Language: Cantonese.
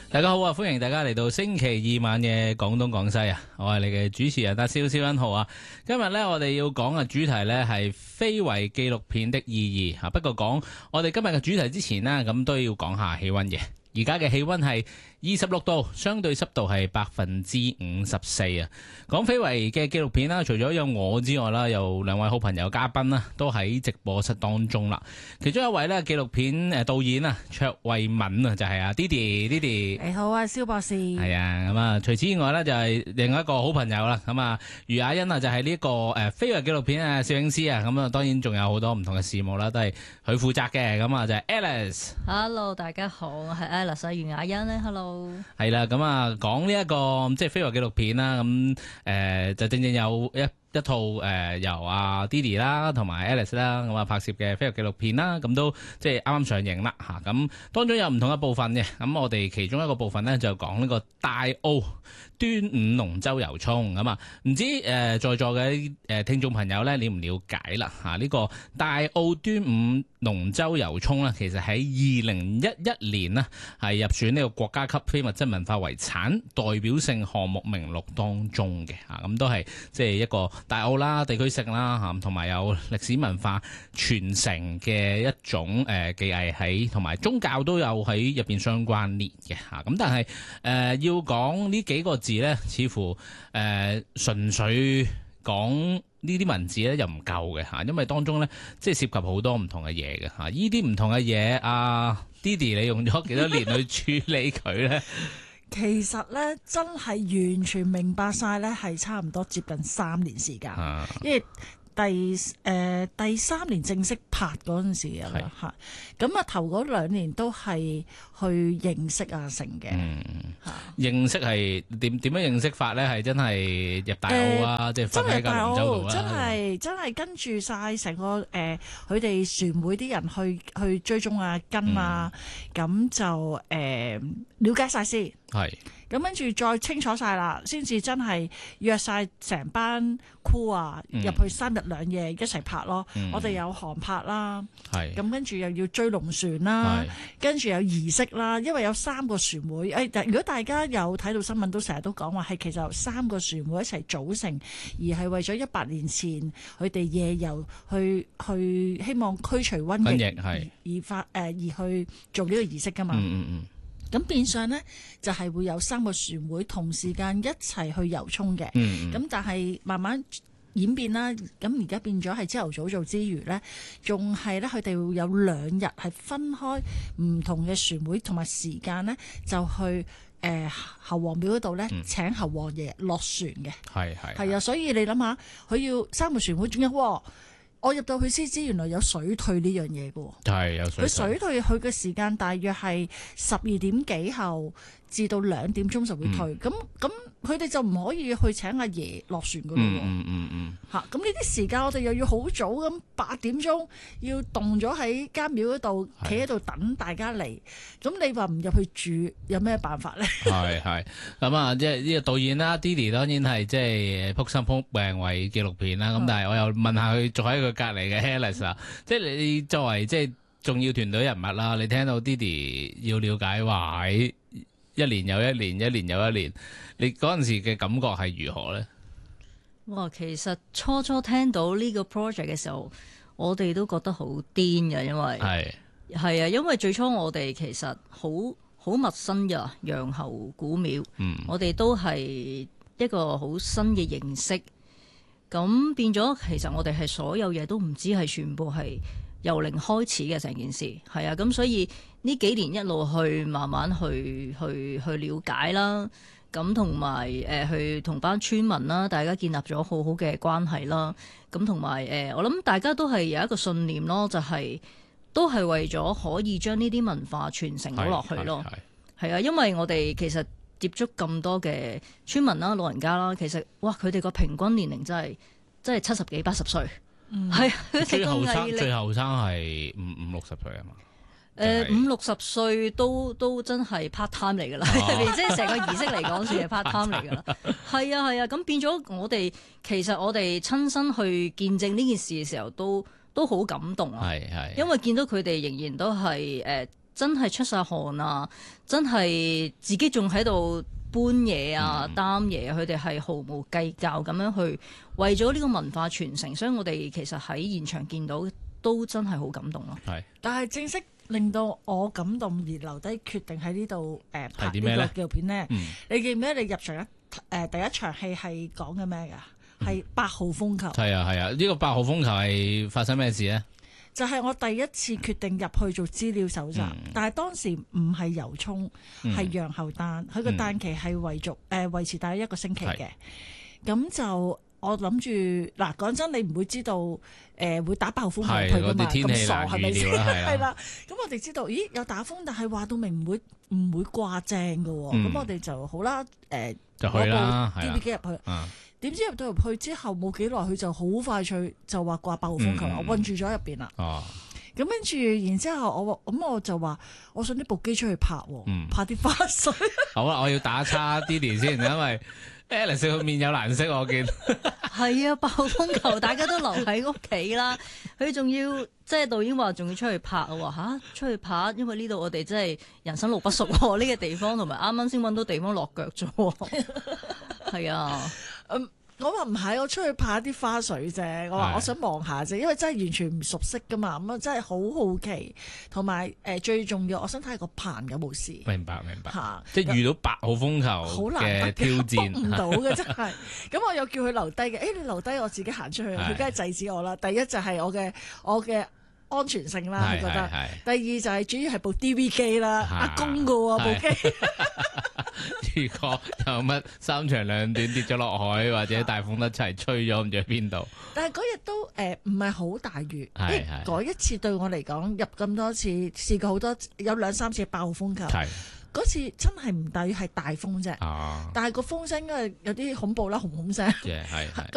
大家好啊！歡迎大家嚟到星期二晚嘅廣東廣西啊！我係你嘅主持人阿蕭恩浩啊！今日呢，我哋要講嘅主題呢係非遺紀錄片的意義啊！不過講我哋今日嘅主題之前呢，咁都要講下氣溫嘅。而家嘅氣溫係26度，相對濕度係54%啊！講非遺嘅紀錄片啦，除咗有我之外啦，有兩位好朋友嘉賓啦，都喺直播室當中啦。其中一位呢，紀錄片導演啊，卓慧敏啊，就係阿 Didi。 你好啊，蕭博士。 係啊，咁啊，除此以外呢，就係另外一個好朋友啦。咁啊，余雅欣啊，就係呢個非遺紀錄片啊攝影師啊。咁啊，當然仲有好多唔同嘅事務啦，都係佢負責嘅。咁啊，就係 Alice。Hello， 大家好，我係 Alice 余雅欣咧。Hello。 係啦，咁啊，講呢一個即係非遺紀錄片啦。咁就正正有一套由阿 Didi 啦同埋 Alice 啦咁啊拍攝嘅非遺紀錄片啦，咁都即係啱啱上映啦嚇。咁當中有唔同嘅部分嘅，咁我哋其中一個部分呢，就講呢個大澳端午龍舟遊涌咁啊。唔知在座嘅聽眾朋友呢，了唔了解啦嚇？呢個大澳端午龍舟遊涌呢，其實喺2011年呢，係入選呢個國家級非物質文化遺產代表性項目名錄當中嘅嚇。咁都係即係一個大澳啦，地區性啦嚇，同埋有歷史文化傳承嘅一種技藝喺，同埋宗教都有喺入邊相關聯嘅嚇。咁但係要講呢幾個字呢，似乎純粹講呢啲文字呢又唔夠嘅嚇，因為當中呢，即係涉及好多唔同嘅嘢嘅嚇。呢啲唔同嘅嘢，阿 Didi 你用咗幾多年去處理佢呢？ 其實咧，真係完全明白晒咧，係差唔多接近3年時間，因為第3年正式拍嗰陣時嘅啦嚇，咁啊頭嗰2年都係去認識阿成嘅， 認識係點樣認識法咧？係真係入大澳啊，即係瞓喺個龍舟度啦， 真係跟住晒成個佢哋船會啲人去追蹤啊跟啊，咁就了解晒先。 係， 咁跟住再清楚晒啦，先至真係約晒成班 crew 啊入去3日2夜一齊拍咯。我哋有航拍啦，咁跟住又要追龍船啦，跟住有儀式啦，因為有3個船會。如果大家有睇到新聞，都成日都講話係其實由3個船會一齊組成，而係為咗100年前佢哋夜遊去希望驅除瘟疫而去做呢個儀式噶嘛。咁變相呢，就係會有3個船會同時間一齊去遊涌嘅。咁但係慢慢演變啦，咁而家變咗係朝頭早做之餘呢，仲係咧佢哋會有2日係分開唔同嘅船會同埋時間呢，就去侯王廟嗰度呢，請侯王爺落船嘅。係啊，所以你諗下，佢要3個船會，仲有我入到去先知，原來有水退呢樣嘢嘅。 係有水退。佢水退佢嘅時間大約係12點幾後至到2點鐘就會退。咁佢哋就唔可以去請阿爺落船嘅咯。咁呢啲時間我哋又要好早咁8點鐘要動咗喺間廟嗰度，企喺度等大家嚟。咁你話唔入去住有咩辦法咧？係咁啊！即係呢個導演啦 ，Didi 當然係即係撲心撲命為紀錄片啦。咁但係我又問下佢坐喺佢隔離嘅 Alice 啊，即係你作為即係重要團隊人物啦，你聽到 Didi 要了解話喺1年又1年，1年又1年，你嗰陣時嘅感覺係如何咧？ 哇！其實初聽到呢個 project 嘅時候，我哋都覺得好癲嘅，因為係啊，因為最初我哋其實好陌生嘅楊侯古廟，我哋都係一個好新嘅認識，咁變咗其實我哋係所有嘢都唔知，係全部係由零開始嘅成件事，係啊，咁所以呢幾年一路去慢慢去了解啦。咁同埋去同班村民啦，大家建立咗好好嘅關係啦。咁同埋我諗大家都係有一個信念咯，就係都係為咗可以將呢啲文化傳承到落去咯。係啊，因為我哋其實接觸咁多嘅村民啦、老人家啦，其實哇，佢哋個平均年齡真係70幾80歲。係最後生係50-60歲啊嘛。 50-60歲都真係 part time 嚟㗎啦，即係成個儀式嚟講算係 part time 嚟㗎啦。係啊，咁變咗其實我哋親身去見證呢件事嘅時候，都好感動啊。因為見到佢哋仍然都係真係出晒汗啊，真係自己仲喺度搬嘢啊、擔嘢，佢哋係毫無計較咁樣去為咗呢個文化傳承，所以我哋其實喺現場見到都真係好感動咯。 係， 但係正式令到我感動而留低決定喺呢度拍呢個紀錄片呢？你記唔記得你入場第一場戲係講嘅咩㗎？係8號風球。係啊係啊，呢個8號風球係發生咩事呢？ 就係我第一次決定入去做資料搜集，但係當時唔係油涌，係楊後誕，佢個誕期係維持大約1個星期嘅。咁就我諗住嗱，講真，你唔會知道會打8號風球去㗎嘛？咁傻係咪先？係啦。咁我哋知道，咦有打風，但係話到明唔會掛正㗎喎。咁我哋就好啦， 就去啦 ，DV 機入去。點知入到入去之後冇幾耐，佢就好快脆就話掛8號風球，我韞住咗入邊啦。咁跟住，然之後我就話，我想呢部機出去拍，拍啲花絮。 好啦，我要打叉 Didi 先，因為 Alice 佢面有難色，我見。 係啊，8號風球，大家都留喺屋企啦。佢仲要即係導演話仲要出去拍啊！嚇，出去拍，因為呢度我哋真係人生路不熟喎，呢個地方同埋啱啱先揾到地方落腳咗。係啊。 我話唔係，我出去拍啲花絮啫。我話我想望下啫，因為真係完全唔熟悉噶嘛。咁啊，真係好好奇，同埋最重要，我想睇下個棚有冇事。 明白即係遇到8號風球嘅挑戰， 唔到嘅真係。咁我又叫佢留低嘅。你留低，我自己行出去，佢梗係制止我啦。第一就係我嘅安全性啦，佢覺得。第二就係主要係部 DV 機啦，阿公噶喎部機。 如果有乜3長兩短跌咗落海，或者大風一齊吹咗，唔知喺邊度。 但係嗰日都唔係好大雨，嗰一次對我嚟講入咁多次，試過好多有2-3次8號風球。嗰次真係唔大雨，係大風啫。但係個風聲有啲恐怖啦，轟轟聲。咁